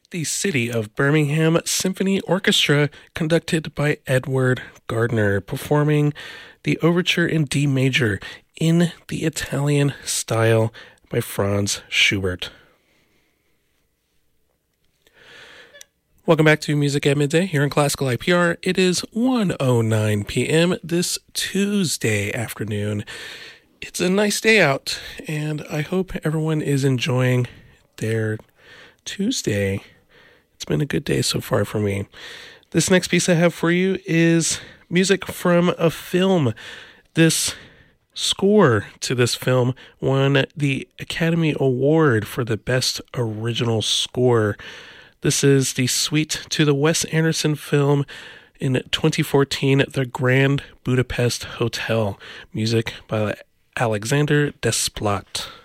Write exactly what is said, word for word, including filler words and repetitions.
the City of Birmingham Symphony Orchestra, conducted by Edward Gardner, performing the overture in D major in the Italian style by Franz Schubert. Welcome back to Music at Midday here on Classical I P R. It is one oh nine p.m. this Tuesday afternoon. It's a nice day out, and I hope everyone is enjoying their Tuesday. It's been a good day so far for me. This next piece I have for you is music from a film. This score to this film won the Academy Award for the Best Original Score. This is the suite to the Wes Anderson film in twenty fourteen, The Grand Budapest Hotel. Music by Alexander Desplat.